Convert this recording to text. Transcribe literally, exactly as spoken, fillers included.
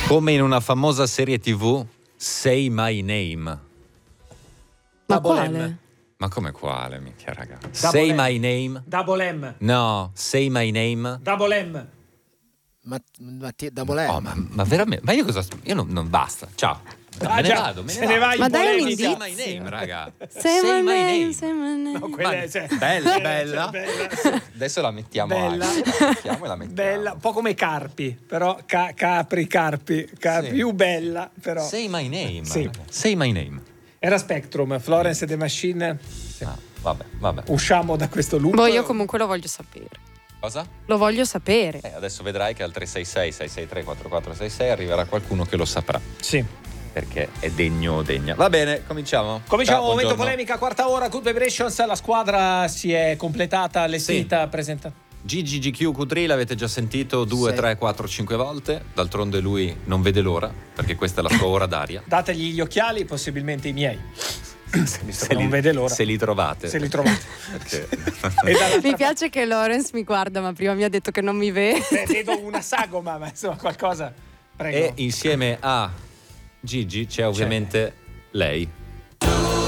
Come in una famosa serie tivù, Say My Name. Ma Double quale? M. Ma come quale, minchia raga? Double Say M. My Name? Double M. No, Say My Name. Double M. Ma, ma ti, Double M. Oh, ma, ma veramente? Ma io cosa? Io non, non basta. Ciao. Ah, me ne già, vado, me se ne ne vado. vai in Ma dai un polemica. Say My Name, raga. Say, my name, Say say my name. No, quella Ma- è cioè, bella, eh, bella. cioè, bella. Adesso la mettiamo Bella. anche. La mettiamo e la mettiamo. Bella, un po' come Carpi, però ca- Capri, Carpi, Carpi Sì. più bella, però. Say My Name. Sì. raga. Say My Name. Era Spectrum, Florence and the Machine. Ah, vabbè, vabbè. Usciamo da questo loop. Boh, io comunque lo voglio sapere. Cosa? Lo voglio sapere. Eh, adesso vedrai che al tre sei sei sei sei tre quattro quattro sei sei arriverà qualcuno che lo saprà. Sì. Perché è degno o degna. Va bene, cominciamo. Cominciamo, Ciao, momento buongiorno. polemica, quarta ora, Good Vibrations, la squadra si è completata, allestita, presentata. Gigi G Q Q tre l'avete già sentito due, Sì. tre, quattro, cinque volte. D'altronde lui non vede l'ora, perché questa è la sua ora d'aria. Dategli gli occhiali, possibilmente i miei, Se non vede l'ora. Se li trovate. se li trovate. Perché... E dall'altra Mi piace che Lawrence mi guarda, ma prima mi ha detto che non mi vede. parte, vedo una sagoma, ma insomma qualcosa. Prego. E insieme a Gigi c'è ovviamente lei.